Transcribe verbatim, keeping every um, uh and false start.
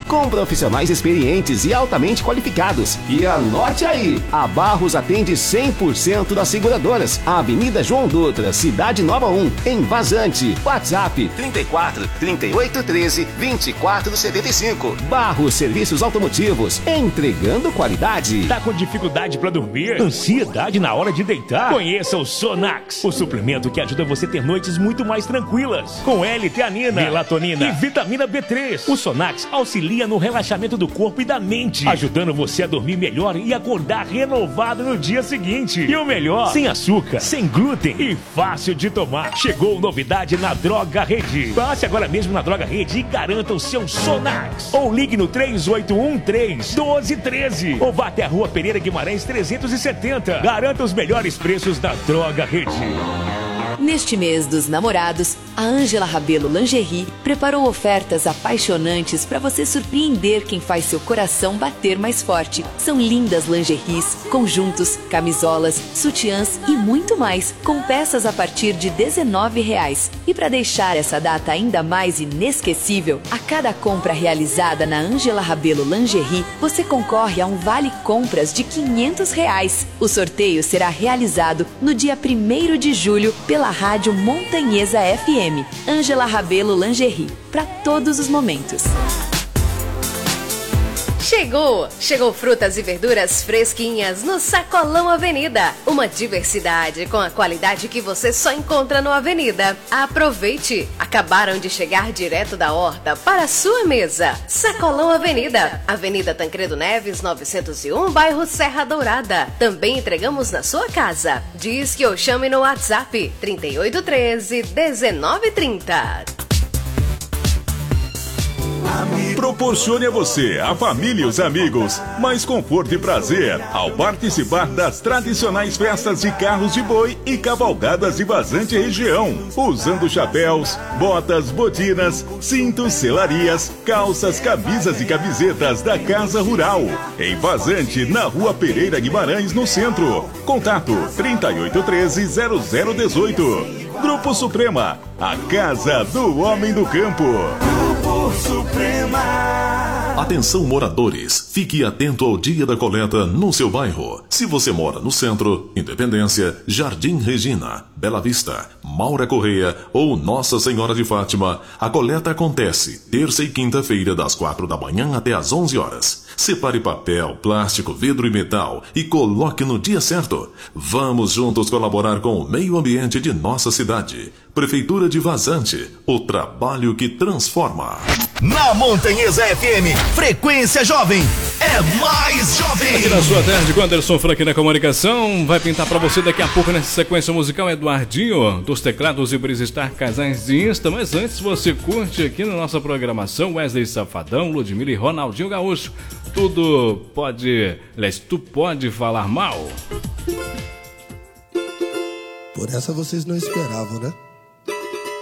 com profissionais experientes e altamente qualificados. E anote aí, a Barros atende cem por cento das seguradoras. Avenida João Dutra, Cidade Nova um, em Vazante. WhatsApp trinta e quatro, trinta e oito, treze, vinte e quatro, setenta e cinco. Barros Serviços Automotivos, entregando qualidade. Tá com dificuldade para dormir? Ansiedade na hora de deitar? Conheça o Sonax, o suplemento que ajuda você a ter noites muito mais tranquilas. Com L-teanina, melatonina e vitamina B três. O Sonax auxilia no relaxamento do corpo e da mente, ajudando você a dormir melhor e acordar renovado no dia seguinte. E o melhor, sem açúcar, sem glúten e fácil de tomar. Chegou novidade na Droga Rede. Passe agora mesmo na Droga Rede e garanta o seu Sonax. Ou ligue no três oito um três, um dois um três. Ou vá até a Rua Pereira Guimarães trezentos e setenta. Garanta os melhores preços da Droga Rede. Neste mês dos namorados, a Ângela Rabelo Lingerie preparou ofertas apaixonantes para você surpreender quem faz seu coração bater mais forte. São lindas lingeries, conjuntos, camisolas, sutiãs e muito mais, com peças a partir de dezenove reais. E para deixar essa data ainda mais inesquecível, a cada compra realizada na Ângela Rabelo Lingerie, você concorre a um vale compras de quinhentos reais. O sorteio será realizado no dia primeiro de julho pela Rádio Montanhesa F M. Ângela Rabelo Lingerie, para todos os momentos. Chegou! Chegou frutas e verduras fresquinhas no Sacolão Avenida. Uma diversidade com a qualidade que você só encontra no Avenida. Aproveite! Acabaram de chegar direto da horta para a sua mesa. Sacolão Avenida, Avenida Tancredo Neves, novecentos e um, bairro Serra Dourada. Também entregamos na sua casa. Diz que eu chame no WhatsApp trinta e oito, treze, dezenove, trinta. Proporcione a você, a família e os amigos mais conforto e prazer ao participar das tradicionais festas de carros de boi e cavalgadas de Vazante região, usando chapéus, botas, botinas, cintos, selarias, calças, camisas e camisetas da Casa Rural, em Vazante, na Rua Pereira Guimarães, no centro. Contato trinta e oito, treze, zero zero dezoito. Grupo Suprema, a casa do homem do campo. Grupo Suprema. Atenção moradores, fique atento ao dia da coleta no seu bairro. Se você mora no centro, Independência, Jardim Regina, Bela Vista, Maura Correia ou Nossa Senhora de Fátima, a coleta acontece terça e quinta-feira das quatro da manhã até às onze horas. Separe papel, plástico, vidro e metal e coloque no dia certo. Vamos juntos colaborar com o meio ambiente de nossa cidade. Prefeitura de Vazante, o trabalho que transforma. Na Montanhesa F M, Frequência Jovem é mais jovem. Aqui na sua tarde, com Anderson Frank na comunicação, vai pintar pra você daqui a pouco nessa sequência musical Eduardinho, dos teclados e Brisestar Casais de Insta. Mas antes você curte aqui na nossa programação Wesley Safadão, Ludmilla e Ronaldinho Gaúcho. Tudo pode, aliás, tu pode falar mal. Por essa vocês não esperavam, né?